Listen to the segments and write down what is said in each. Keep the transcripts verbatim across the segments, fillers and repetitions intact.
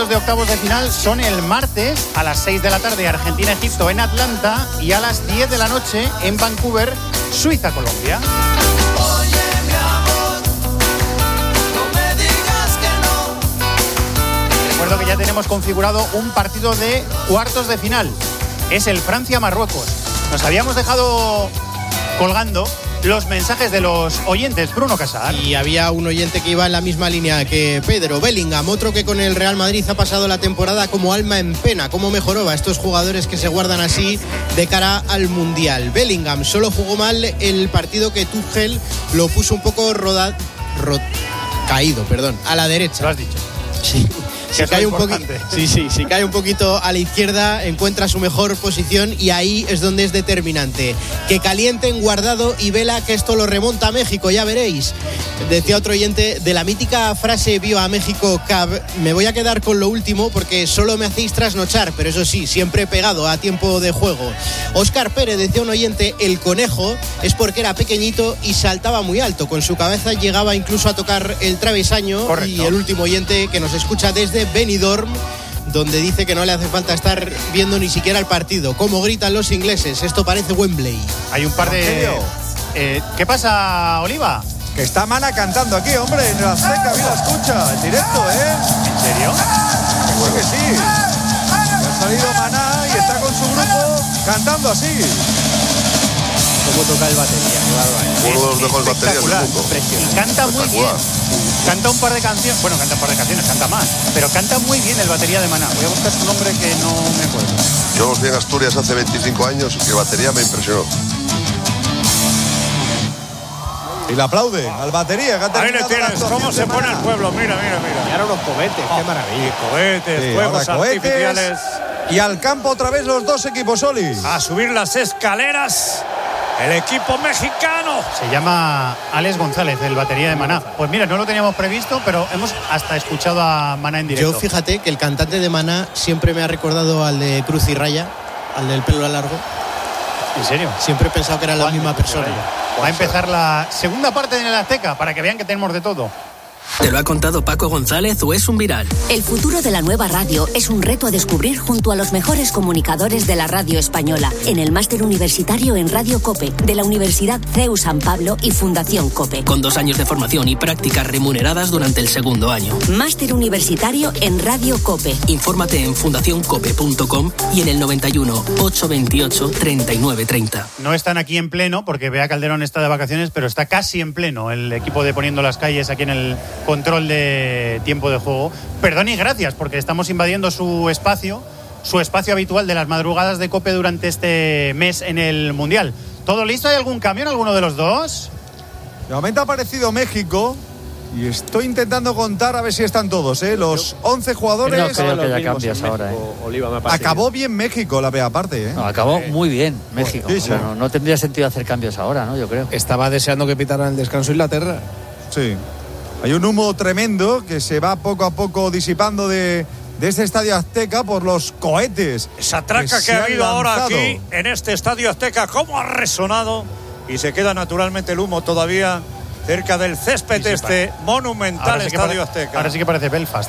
de octavos de final son el martes a las seis de la tarde Argentina-Egipto en Atlanta y a las diez de la noche en Vancouver, Suiza-Colombia. Recuerdo que ya tenemos configurado un partido de cuartos de final. Es el Francia-Marruecos. Nos habíamos dejado colgando los mensajes de los oyentes. Bruno Casal. Y había un oyente que iba en la misma línea que Pedro. Bellingham, otro que con el Real Madrid ha pasado la temporada como alma en pena. ¿Cómo mejoró a estos jugadores que se guardan así de cara al Mundial? Bellingham solo jugó mal el partido que Tuchel lo puso un poco rodado, rod, caído, perdón, a la derecha. ¿Lo has dicho? Sí. Si cae, un poqui- sí, sí, si cae un poquito a la izquierda, encuentra su mejor posición y ahí es donde es determinante. Que calienten Guardado y Vela, que esto lo remonta a México, ya veréis. Decía otro oyente, de la mítica frase vio a México Cab, me voy a quedar con lo último porque solo me hacéis trasnochar, pero eso sí, siempre pegado a tiempo de juego. Óscar Pérez, decía un oyente, el conejo es porque era pequeñito y saltaba muy alto, con su cabeza llegaba incluso a tocar el travesaño. Correcto. Y el último oyente que nos escucha desde Benidorm, donde dice que no le hace falta estar viendo ni siquiera el partido. Cómo gritan los ingleses, esto parece Wembley. Hay un par de... Eh, ¿Qué pasa, Oliva? Que está Mana cantando aquí, hombre, en la Azteca, mira, escucha, en directo, ¿eh? ¿En serio? Creo que sí. Ha salido Maná y está con su grupo cantando así. ¿Cómo toca el batería? Uno de los mejores baterías del mundo. Y canta muy bien. Canta un par de canciones. Bueno, canta un par de canciones, canta más. Pero canta muy bien el batería de Maná. Voy a buscar su nombre que no me acuerdo. Yo los vi en Asturias hace veinticinco años y el batería me impresionó. Y le aplaude al batería. Que ahí le tienes, cómo se pone el pueblo. Mira, mira, mira. Y ahora unos cohetes, oh, qué maravilla. Y cohetes, sí, fuegos artificiales. Y al campo otra vez los dos equipos, Oli. A subir las escaleras. El equipo mexicano. Se llama Alex González, el batería de Maná. Pues mira, no lo teníamos previsto, pero hemos hasta escuchado a Maná en directo. Yo fíjate que el cantante de Maná siempre me ha recordado al de Cruz y Raya, al del pelo largo. ¿En serio? Siempre he pensado que era la misma persona. Va a empezar la segunda parte de la Azteca para que vean que tenemos de todo. ¿Te lo ha contado Paco González o es un viral? El futuro de la nueva radio es un reto a descubrir junto a los mejores comunicadores de la radio española en el máster universitario en Radio COPE de la Universidad C E U San Pablo y Fundación COPE. Con dos años de formación y prácticas remuneradas durante el segundo año. Máster universitario en Radio COPE. Infórmate en fundación cope punto com y en el noventa y uno, ochocientos veintiocho, treinta y nueve treinta. No están aquí en pleno porque Bea Calderón está de vacaciones, pero está casi en pleno el equipo de Poniendo las Calles aquí en el control de tiempo de juego. Perdón y gracias porque estamos invadiendo su espacio, su espacio habitual de las madrugadas de COPE durante este mes en el Mundial. ¿Todo listo? ¿Hay algún cambio en alguno de los dos? De momento ha aparecido México y estoy intentando contar a ver si están todos, ¿eh? Los once jugadores. No creo que haya cambios ahora, ¿eh? Oliva, me acabó bien México la primera parte, ¿eh? No, acabó muy bien México. Sí, sí. Bueno, no tendría sentido hacer cambios ahora, ¿no? Yo creo. Estaba deseando que pitaran el descanso Inglaterra. Sí. Hay un humo tremendo que se va poco a poco disipando de, de este Estadio Azteca por los cohetes. Esa traca que, que ha habido ahora aquí en este Estadio Azteca, cómo ha resonado. Y se queda naturalmente el humo todavía cerca del césped de este monumental Estadio Azteca. Ahora sí que parece Belfast.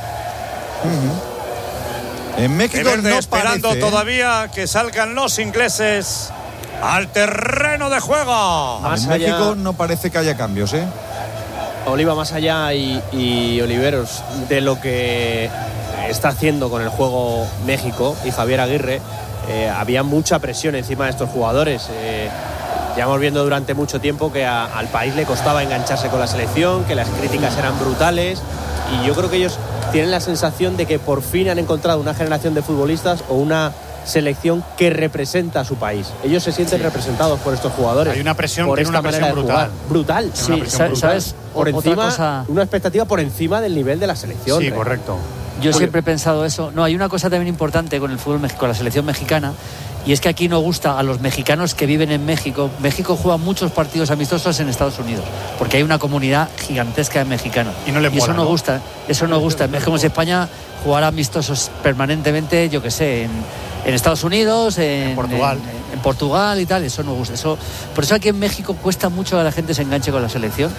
Uh-huh. En México verde, no esperando parece, todavía que salgan los ingleses al terreno de juego. En México no parece que haya cambios, ¿eh? Oliva, más allá y, y Oliveros de lo que está haciendo con el juego México y Javier Aguirre, eh, había mucha presión encima de estos jugadores. Eh, llevamos viendo durante mucho tiempo que a, al país le costaba engancharse con la selección, que las críticas eran brutales, y yo creo que ellos tienen la sensación de que por fin han encontrado una generación de futbolistas o una selección que representa a su país. Ellos se sienten sí. representados por estos jugadores. Hay una presión, por tiene esta una presión brutal. Brutal. Sí, brutal. ¿sabes? Por Otra encima, cosa... una expectativa por encima del nivel de la selección. Sí, ¿eh? correcto. Yo Muy siempre bien. he pensado eso. No, hay una cosa también importante con el fútbol, con la selección mexicana, y es que aquí no gusta a los mexicanos que viven en México. México juega muchos partidos amistosos en Estados Unidos, porque hay una comunidad gigantesca de mexicanos. Y, no le y eso mola, no ¿no? gusta. Eso no gusta. Es como si España jugara amistosos permanentemente, yo qué sé, en, en Estados Unidos, en, en Portugal. En, en Portugal y tal. Eso no gusta. Eso, por eso aquí en México cuesta mucho que la gente se enganche con la selección.